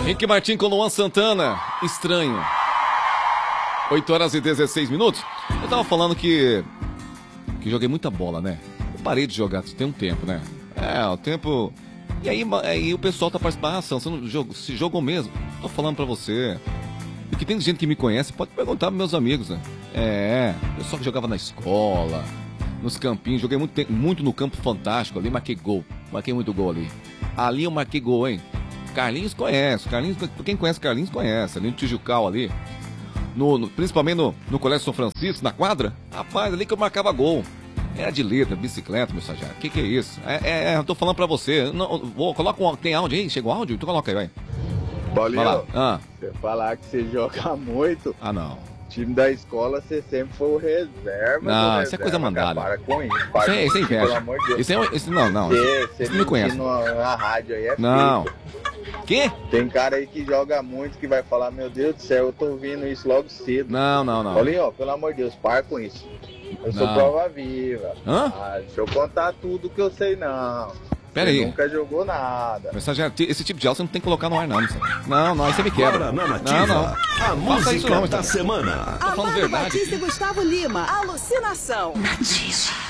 Henrique Martim com Luan Santana. Estranho. 8 horas e 16 minutos. Eu tava falando que joguei muita bola, né? Eu parei de jogar tem um tempo, né? O tempo... E aí o pessoal tá participando. Ah, você não jogou, se jogou mesmo? Tô falando pra você. E que tem gente que me conhece, pode perguntar pros meus amigos, né? Pessoal que jogava na escola, nos campinhos. Joguei muito no Campo Fantástico ali, marquei gol. Marquei muito gol ali. Ali eu marquei gol, hein? Carlinhos conhece. Quem conhece Carlinhos conhece. Ali no Tijucal ali. Principalmente no Colégio São Francisco, na quadra. Rapaz, ali que eu marcava gol. Era de letra, bicicleta, meu sargento. Que é isso? Eu tô falando pra você. Coloca tem áudio aí? Chegou áudio? Então coloca aí, vai. Bolinho, você falar que você joga muito. Ah, não. Time da escola, você sempre foi o reserva. Não, isso é coisa mandada. Para com isso. Isso é inveja. Pelo amor de Deus. Não. Você me conhece. Na rádio aí não. Feito. Quê? Tem cara aí que joga muito, que vai falar, meu Deus do céu, eu tô ouvindo isso logo cedo. Não. Bolinho, pelo amor de Deus, para com isso. Eu sou prova viva. Deixa eu contar tudo que eu sei, não. Pera aí. Nunca jogou nada. Esse tipo de aula você não tem que colocar no ar, não. Não, aí você me quebra. Não. A música da semana. Tô falando verdade. Batista e Gustavo Lima. Alucinação. Nativa.